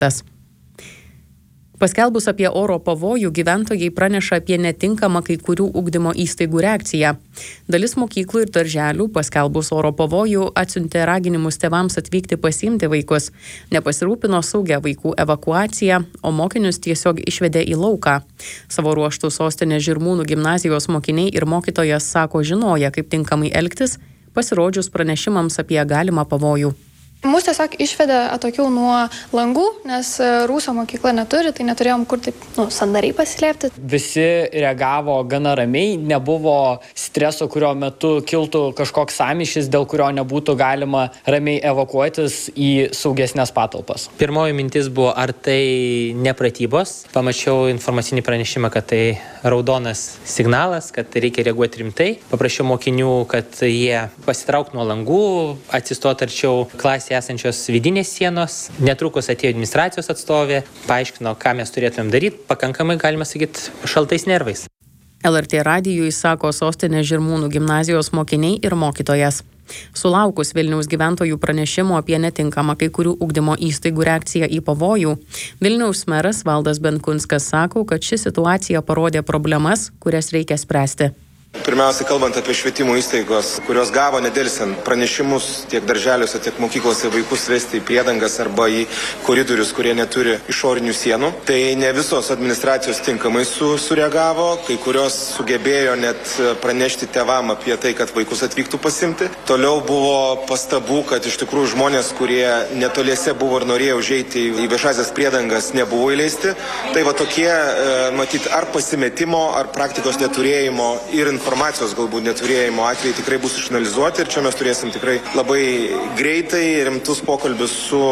Paskelbus apie oro pavojų, gyventojai praneša apie netinkamą kai kurių ugdymo įstaigų reakciją. Dalis mokyklų ir darželių paskelbus oro pavojų atsiuntė raginimus tėvams atvykti pasiimti vaikus, nepasirūpino saugią vaikų evakuaciją, o mokinius tiesiog išvedė į lauką. Savo ruožtų sostinės Žirmūnų gimnazijos mokiniai ir mokytojas sako žinoję, kaip tinkamai elgtis, pasirodžius pranešimams apie galimą pavojų. Mus tiesiog išvedė atokiau nuo langų, nes rūsio mokykla neturi, tai neturėjom kur taip, sandariai pasislėpti. Visi reagavo gana ramiai, nebuvo streso, kurio metu kiltų kažkoks sąmyšis, dėl kurio nebūtų galima ramiai evakuotis į saugesnės patalpas. Pirmoji mintis buvo, ar tai ne pratybos. Pamačiau informacinį pranešimą, kad tai raudonas signalas, kad reikia reaguoti rimtai. Paprašiau mokinių, kad jie pasitrauktų nuo langų, atsistot arčiau klasėje esančios vidinės sienos. Netrukus atėjo administracijos atstovė, paaiškino, ką mes turėtumėm daryti, pakankamai, galima sakyti, šaltais nervais. LRT radijui sako sostinės Žirmūnų gimnazijos mokiniai ir mokytojas. Sulaukus Vilniaus gyventojų pranešimo apie netinkamą kai kurių ugdymo įstaigų reakciją į pavojų, Vilniaus meras Valdas Benkunskas sako, kad ši situacija parodė problemas, kurias reikia spręsti. Pirmiausia, kalbant apie švietimo įstaigos, kurios gavo nedelsiant pranešimus tiek darželiuose, tiek mokyklose vaikus vesti į priedangas arba į koridorius, kurie neturi išorinių sienų. Tai ne visos administracijos tinkamai sureagavo, kai kurios sugebėjo net pranešti tėvam apie tai, kad vaikus atvyktų pasimti. Toliau buvo pastabų, kad iš tikrųjų žmonės, kurie netoliese buvo ir norėjo užeiti į viešasias priedangas, nebuvo įleisti. Tai va tokie, matyt, ar pasimetimo, ar praktikos neturėjimo ir informacijos galbūt neturėjimo atvejai tikrai bus išanalizuoti ir čia mes turėsim tikrai labai greitai rimtus pokalbius su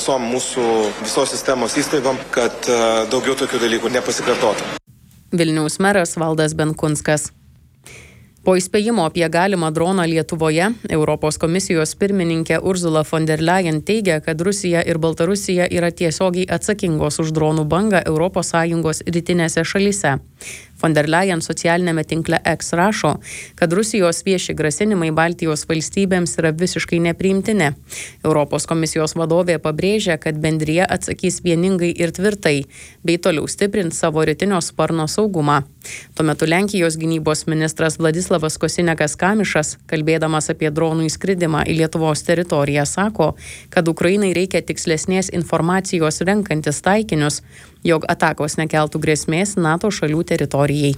visos sistemos įstaigom, kad daugiau tokių dalykų nepasikartotų. Vilniaus meras Valdas Benkunskas. Po įspėjimo apie galimą droną Lietuvoje, Europos komisijos pirmininkė Ursula von der Leyen teigia, kad Rusija ir Baltarusija yra tiesiogiai atsakingos už dronų bangą ES rytinėse šalyse. Von der Leyen socialinėme tinkle X rašo, kad Rusijos vieši grasinimai Baltijos valstybėms yra visiškai nepriimtini. Europos komisijos vadovė pabrėžia, kad bendrija atsakys vieningai ir tvirtai, bei toliau stiprins savo rytinio sparno saugumą. Tuo metu Lenkijos gynybos ministras Vladislavas Kosiniakas-Kamišas, kalbėdamas apie dronų įskridimą į Lietuvos teritoriją, sako, kad Ukrainai reikia tikslesnės informacijos renkantis taikinius, jog atakos nekeltų grėsmės NATO šalių teritorijai.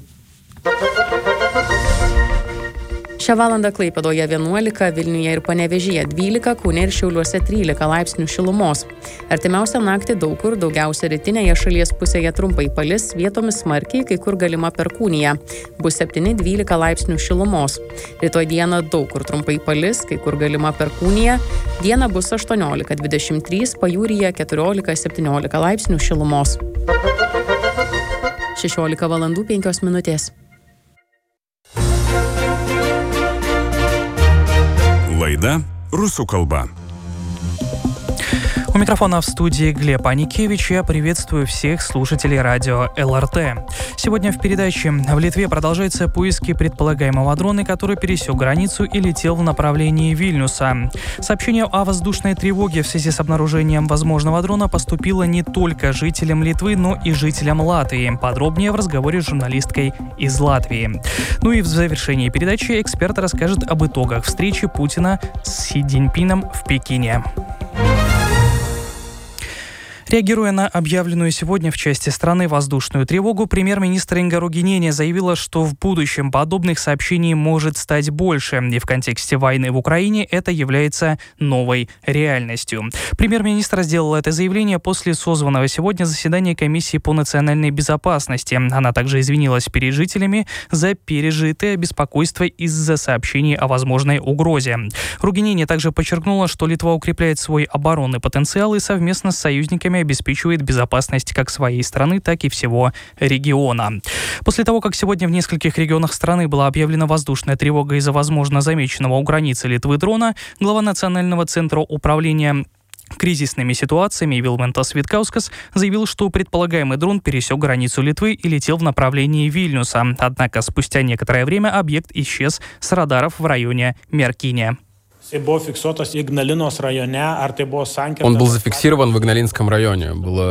Šią valandą Klaipėdoje 11, Vilniuje ir Panevėžyje 12, Kaune ir Šiauliuose 13 laipsnių šilumos. Artimiausią naktį daug kur, daugiausia rytinėje šalies pusėje trumpai palis, vietomis smarkiai, kai kur galima perkūnija. Bus 7-12 laipsnių šilumos. Rytoj dieną daug kur trumpai palis, kai kur galima perkūnija. Diena bus 18-23, pajūryje 14-17 laipsnių šilumos. 16 valandų 5 minutės. Лайда «Русу колба». У микрофона в студии Глеб Аникевич. Я приветствую всех слушателей радио ЛРТ. Сегодня в передаче: в Литве продолжаются поиски предполагаемого дрона, который пересек границу и летел в направлении Вильнюса. Сообщение о воздушной тревоге в связи с обнаружением возможного дрона поступило не только жителям Литвы, но и жителям Латвии. Подробнее в разговоре с журналисткой из Латвии. Ну и в завершении передачи эксперт расскажет об итогах встречи Путина с Си Цзиньпином в Пекине. Реагируя на объявленную сегодня в части страны воздушную тревогу, премьер-министр Инга Ругинене заявила, что в будущем подобных сообщений может стать больше, и в контексте войны в Украине это является новой реальностью. Премьер-министр сделала это заявление после созванного сегодня заседания Комиссии по национальной безопасности. Она также извинилась перед жителями за пережитое беспокойство из-за сообщений о возможной угрозе. Ругинене также подчеркнула, что Литва укрепляет свой оборонный потенциал и совместно с союзниками обеспечивает безопасность как своей страны, так и всего региона. После того, как сегодня в нескольких регионах страны была объявлена воздушная тревога из-за возможно замеченного у границы Литвы дрона, глава Национального центра управления кризисными ситуациями Вилментас Виткаускас заявил, что предполагаемый дрон пересек границу Литвы и летел в направлении Вильнюса. Однако спустя некоторое время объект исчез с радаров в районе Меркине. Он был зафиксирован в Игналинском районе. Было